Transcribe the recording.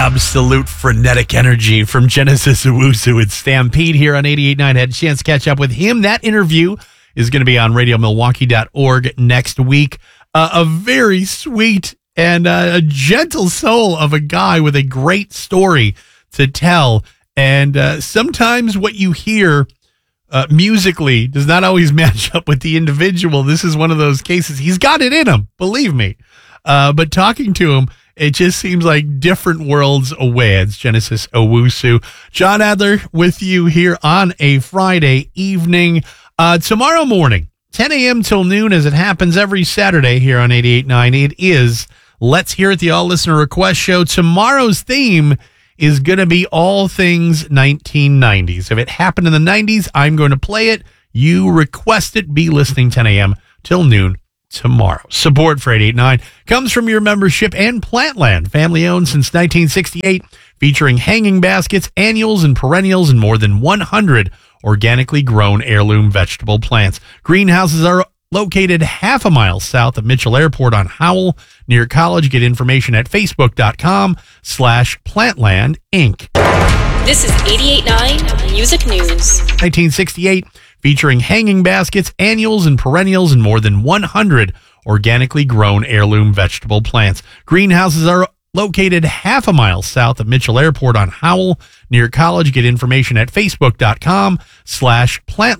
absolute frenetic energy from Genesis Owusu with Stampede here on 88.9. Had a chance to catch up with him. That interview is going to be on radiomilwaukee.org next week. A very sweet and a gentle soul of a guy with a great story to tell. And sometimes what you hear musically does not always match up with the individual. This is one of those cases. He's got it in him, believe me. But talking to him, it just seems like different worlds away. It's Genesis Owusu. John Adler with you here on a Friday evening. Tomorrow morning, 10 a.m. till noon, as it happens every Saturday here on 88.9, it is Let's Hear It, the All-Listener Request Show. Tomorrow's theme is going to be all things 1990s. If it happened in the 90s, I'm going to play it. You request it. Be listening 10 a.m. till noon tomorrow. Support for 88.9 comes from your membership and Plantland, family owned since 1968, featuring hanging baskets, annuals, and perennials, and more than 100 organically grown heirloom vegetable plants. Greenhouses are located half a mile south of Mitchell Airport on Howell, near College. Get information at facebook.com/Plantland Inc. This is 88.9 Music News. 1968, featuring hanging baskets, annuals, and perennials, and more than 100 organically grown heirloom vegetable plants. Greenhouses are located half a mile south of Mitchell Airport on Howell, near College. Get information at facebook.com/Plantland.